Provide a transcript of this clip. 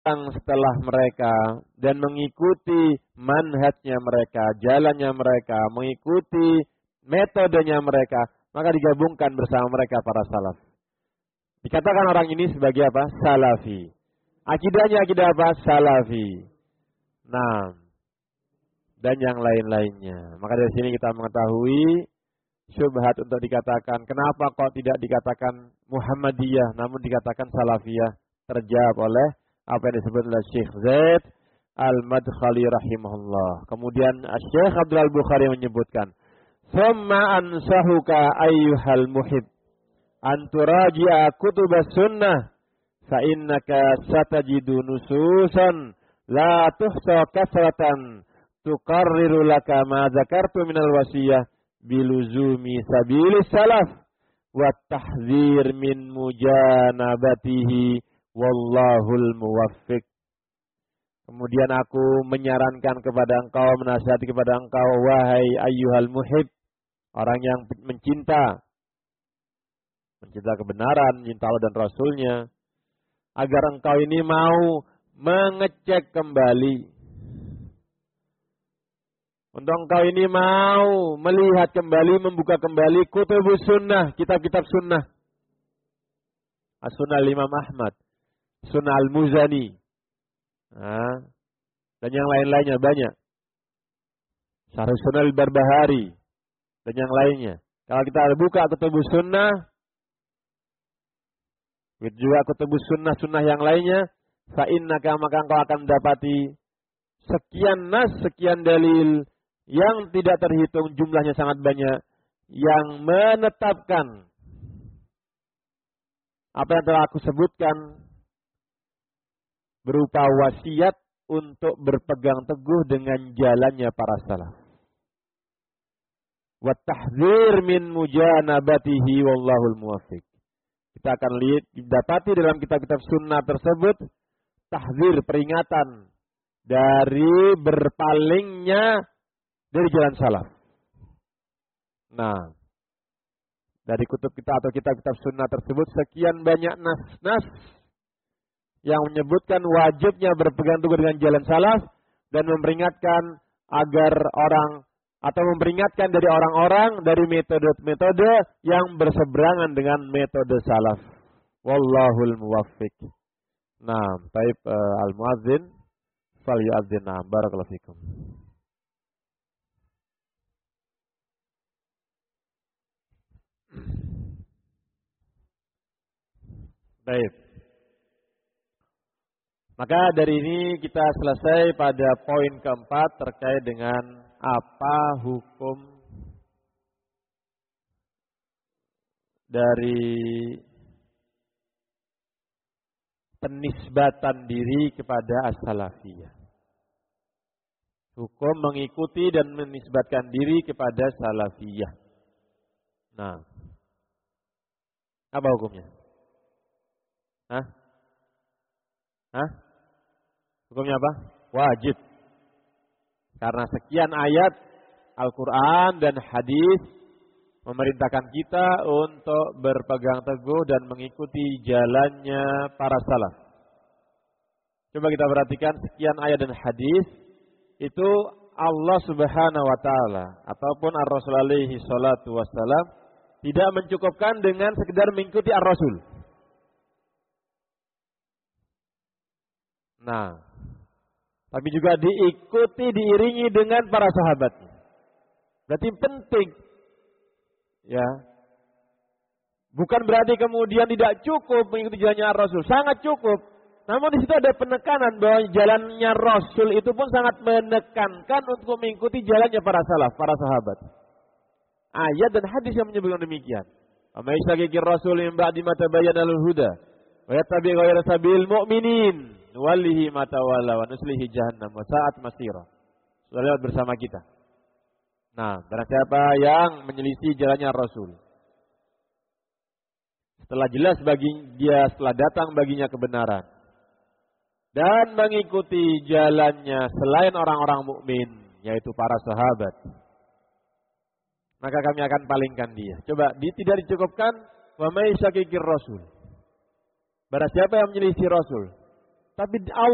setelah mereka dan mengikuti manhajnya mereka, jalannya mereka, mengikuti metodenya mereka, maka digabungkan bersama mereka para salaf. Dikatakan orang ini sebagai apa? Salafi. Akidahnya akidah apa? Salafi. Nah, dan yang lain-lainnya. Maka dari sini kita mengetahui syubhat untuk dikatakan kenapa kok tidak dikatakan Muhammadiyah namun dikatakan Salafiyah, terjawab oleh apa yang disebut oleh Syekh Zaid Al-Madkhali rahimahullah. Kemudian Syekh Abdul Al-Bukhari menyebutkan, "Tsumma ansahuka ayyuhal muhib an turaji'a kutubas sunnah fa innaka satajidu nususan la tuhsa kasratan tuqarriru laka ma dzakartu minal wasiyah biluzumi sabilis salaf wa tahdzir min mujanabatihi wallahul muwaffiq." Kemudian aku menyarankan kepada engkau, menasihati kepada engkau, wahai ayyuhal muhib, orang yang mencinta kebenaran, mencinta Allah dan Rasulnya, agar engkau ini mau mengecek kembali. Untuk engkau ini mau melihat kembali, membuka kembali kutubus sunnah, kitab-kitab sunnah. As-Sunnah Imam Ahmad, Sunnah Al-Muzani, dan yang lain-lainnya banyak. Syarh Sunnah Al-Barbahari, dan yang lainnya. Kalau kita buka kutubus sunnah, juga kutubus sunnah yang lainnya, fa innaka, maka engkau akan mendapati sekian nas, sekian dalil yang tidak terhitung, jumlahnya sangat banyak, yang menetapkan apa yang telah aku sebutkan berupa wasiat untuk berpegang teguh dengan jalannya para salaf. Wa tahdzir min mujanabatihi wallahul muwaffiq. Kita akan lihat, dapati dalam kitab-kitab sunnah tersebut tahdzir, peringatan dari berpalingnya dari jalan salaf. Nah, dari kutub kita atau kitab-kitab sunnah tersebut sekian banyak nas-nas yang menyebutkan wajibnya berpegang teguh dengan jalan salaf dan memperingatkan agar orang atau memperingatkan dari orang-orang dari metode-metode yang berseberangan dengan metode salaf. Wallahul muwaffiq. Nah, taib al-muadzin fal yu'adzin. Barakallahu fikum. Baik. Maka dari ini kita selesai pada poin keempat terkait dengan apa hukum dari penisbatan diri kepada as-salafiyah. Hukum mengikuti dan menisbatkan diri kepada salafiyah. Nah, apa hukumnya? Hukumnya apa? Wajib. Karena sekian ayat Al-Quran dan hadis memerintahkan kita untuk berpegang teguh dan mengikuti jalannya para salaf. Coba kita perhatikan sekian ayat dan hadis itu Allah Subhanahu wa taala ataupun Ar-Rasul alaihi salatu wassalam tidak mencukupkan dengan sekedar mengikuti Ar-Rasul. Nah, tapi juga diikuti, diiringi dengan para sahabatnya. Berarti penting. Ya. Bukan berarti kemudian tidak cukup mengikuti jalannya Rasul. Sangat cukup. Namun di situ ada penekanan bahwa jalannya Rasul itu pun sangat menekankan untuk mengikuti jalannya para salaf, para sahabat. Ayat dan hadis yang menyebutkan demikian. Amma yashaqiqir rasul min ba'di ma tabayyana lahul huda wa yattabi' ghayra sabilil mu'minin nuwallihi ma tawalla wa nuslihi jahannam wa sa'at masira. Sudah lewat bersama kita. Nah, barang siapa yang menyelisih jalannya Rasul, setelah jelas bagi dia, setelah datang baginya kebenaran, dan mengikuti jalannya selain orang-orang mukmin, yaitu para sahabat, maka kami akan palingkan dia. Coba, tidak dicukupkan wa may syaqiqir rasul. Barang siapa yang menyelisih Rasul, tapi